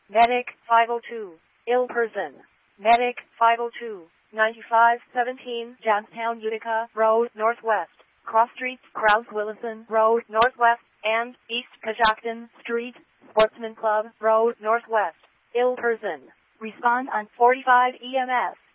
Medic 502, ill person. Medic 502, 9517 Johnstown Utica Road Northwest, Cross Street, Krause Willison Road Northwest, and East Coshocton Street, Sportsman Club Road Northwest, ill person. Respond on 45 EMS.